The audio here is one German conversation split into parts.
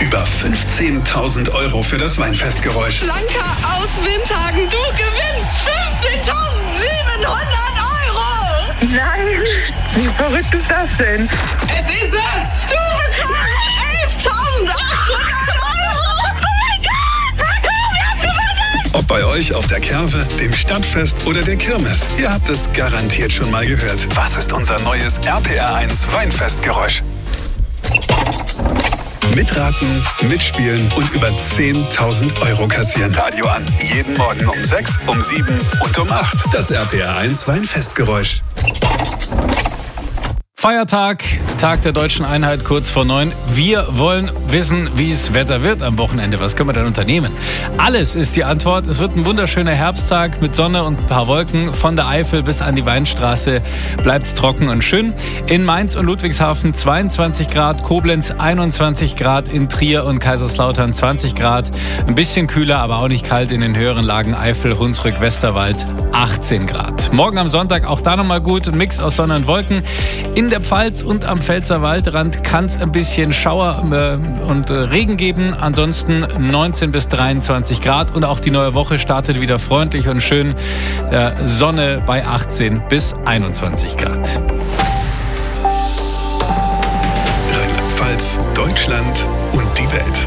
Über 15.000 € für das Weinfestgeräusch. Blanca aus Windhagen, du gewinnst 15.700 €! Nein, wie verrückt ist das denn? Es ist es! Du bekommst 11.800 €! Ob bei euch auf der Kerwe, dem Stadtfest oder der Kirmes, ihr habt es garantiert schon mal gehört. Was ist unser neues RPR1 Weinfestgeräusch? Mitraten, mitspielen und über 10.000 € kassieren. Radio an. Jeden Morgen um 6, um 7 und um 8. Das RPR1 Weinfestgeräusch. Feiertag, Tag der Deutschen Einheit, kurz vor 9. Wir wollen wissen, wie es Wetter wird am Wochenende. Was können wir denn unternehmen? Alles ist die Antwort. Es wird ein wunderschöner Herbsttag mit Sonne und ein paar Wolken. Von der Eifel bis an die Weinstraße bleibt es trocken und schön. In Mainz und Ludwigshafen 22 Grad, Koblenz 21 Grad, in Trier und Kaiserslautern 20 Grad. Ein bisschen kühler, aber auch nicht kalt in den höheren Lagen Eifel, Hunsrück, Westerwald 18 Grad. Morgen am Sonntag auch da nochmal gut. Ein Mix aus Sonne und Wolken. In der Pfalz und am Pfälzer Waldrand kann es ein bisschen Schauer und Regen geben. Ansonsten 19 bis 23 Grad. Und auch die neue Woche startet wieder freundlich und schön. Sonne bei 18 bis 21 Grad. Rheinland-Pfalz, Deutschland und die Welt.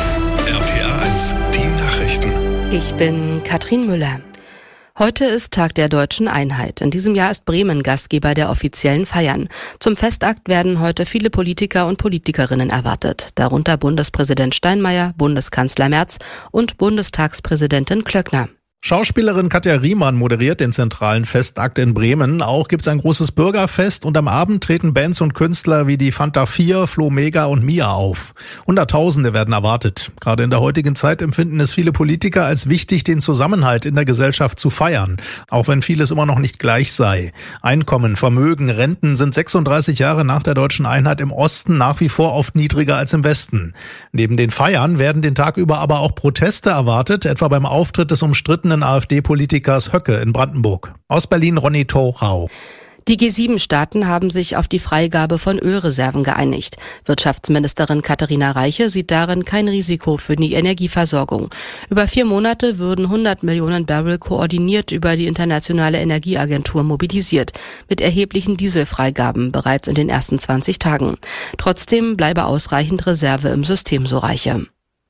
RPR1, die Nachrichten. Ich bin Katrin Müller. Heute ist Tag der Deutschen Einheit. In diesem Jahr ist Bremen Gastgeber der offiziellen Feiern. Zum Festakt werden heute viele Politiker und Politikerinnen erwartet, darunter Bundespräsident Steinmeier, Bundeskanzler Merz und Bundestagspräsidentin Klöckner. Schauspielerin Katja Riemann moderiert den zentralen Festakt in Bremen. Auch gibt's ein großes Bürgerfest und am Abend treten Bands und Künstler wie die Fanta 4, Flo Mega und Mia auf. Hunderttausende werden erwartet. Gerade in der heutigen Zeit empfinden es viele Politiker als wichtig, den Zusammenhalt in der Gesellschaft zu feiern, auch wenn vieles immer noch nicht gleich sei. Einkommen, Vermögen, Renten sind 36 Jahre nach der Deutschen Einheit im Osten nach wie vor oft niedriger als im Westen. Neben den Feiern werden den Tag über aber auch Proteste erwartet, etwa beim Auftritt des umstrittenen AfD-Politikers Höcke in Brandenburg. Aus Berlin Ronny Thorau. Die G7-Staaten haben sich auf die Freigabe von Ölreserven geeinigt. Wirtschaftsministerin Katharina Reiche sieht darin kein Risiko für die Energieversorgung. Über 4 Monate würden 100 Millionen Barrel koordiniert über die Internationale Energieagentur mobilisiert, mit erheblichen Dieselfreigaben bereits in den ersten 20 Tagen. Trotzdem bleibe ausreichend Reserve im System, so Reiche.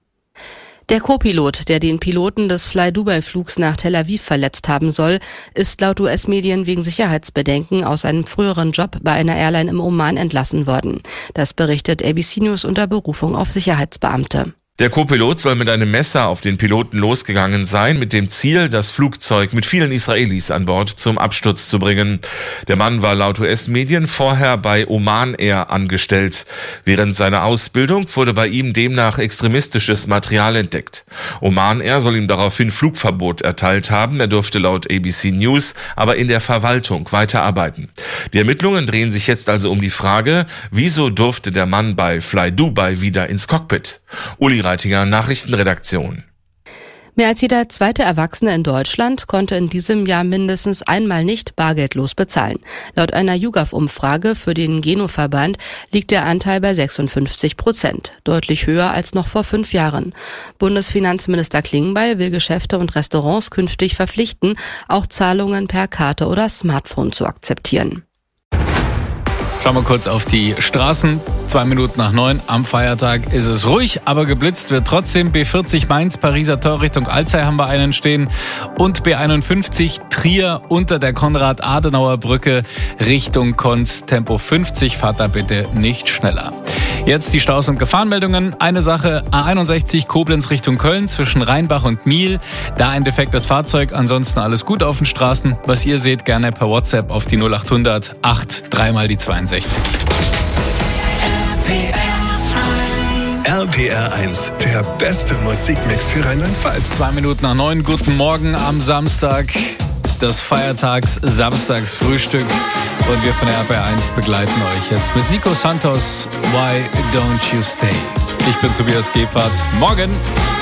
Der Co-Pilot, der den Piloten des Fly-Dubai-Flugs nach Tel Aviv verletzt haben soll, ist laut US-Medien wegen Sicherheitsbedenken aus einem früheren Job bei einer Airline im Oman entlassen worden. Das berichtet ABC News unter Berufung auf Sicherheitsbeamte. Der Co-Pilot soll mit einem Messer auf den Piloten losgegangen sein, mit dem Ziel, das Flugzeug mit vielen Israelis an Bord zum Absturz zu bringen. Der Mann war laut US-Medien vorher bei Oman Air angestellt. Während seiner Ausbildung wurde bei ihm demnach extremistisches Material entdeckt. Oman Air soll ihm daraufhin Flugverbot erteilt haben. Er durfte laut ABC News aber in der Verwaltung weiterarbeiten. Die Ermittlungen drehen sich jetzt also um die Frage, wieso durfte der Mann bei Fly Dubai wieder ins Cockpit? Uli Reitinger, Nachrichtenredaktion. Mehr als jeder zweite Erwachsene in Deutschland konnte in diesem Jahr mindestens einmal nicht bargeldlos bezahlen. Laut einer YouGov-Umfrage für den Geno-Verband liegt der Anteil bei 56%, deutlich höher als noch vor 5 Jahren. Bundesfinanzminister Klingbeil will Geschäfte und Restaurants künftig verpflichten, auch Zahlungen per Karte oder Smartphone zu akzeptieren. Schauen wir kurz auf die Straßen. 2 Minuten nach 9 am Feiertag ist es ruhig, aber geblitzt wird trotzdem. B40 Mainz, Pariser Tor Richtung Alzey haben wir einen stehen. Und B51 Trier unter der Konrad-Adenauer-Brücke Richtung Konz. Tempo 50, fahrt da bitte nicht schneller. Jetzt die Staus- und Gefahrenmeldungen. Eine Sache, A61 Koblenz Richtung Köln zwischen Rheinbach und Miel. Da ein defektes Fahrzeug, ansonsten alles gut auf den Straßen. Was ihr seht, gerne per WhatsApp auf die 0800 8 3 mal die 62. RPR1, der beste Musikmix für Rheinland-Pfalz. 2 Minuten nach 9, guten Morgen am Samstag, das Feiertags-Samstagsfrühstück. Und wir von der RPR1 begleiten euch jetzt mit Nico Santos, Why Don't You Stay? Ich bin Tobias Gebhardt. Morgen!